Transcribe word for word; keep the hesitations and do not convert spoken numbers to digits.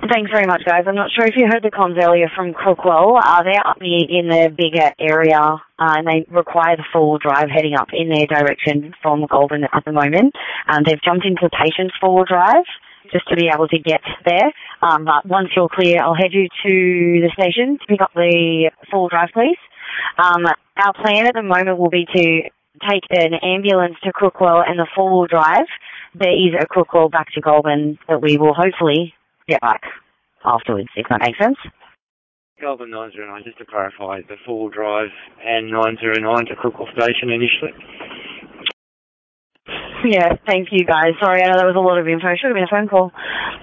Thanks very much, guys. I'm not sure if you heard the comms earlier from Crookwell. Uh, they're up near in the bigger area, uh, and they require the four-wheel drive heading up in their direction from Goulburn at the moment. Um, they've jumped into Patience four-wheel drive just to be able to get there. Um, but once you're clear, I'll head you to the station to pick up the four-wheel drive, please. Um, our plan at the moment will be to take an ambulance to Crookwell and the four-wheel drive. There is a Crookwell back to Goulburn that we will hopefully get back afterwards, if that makes sense. Goulburn nine zero nine, just to clarify, the four-wheel drive and nine zero nine to Crookwell Station initially. Yeah, thank you guys. Sorry, I know that was a lot of info. Should have been a phone call.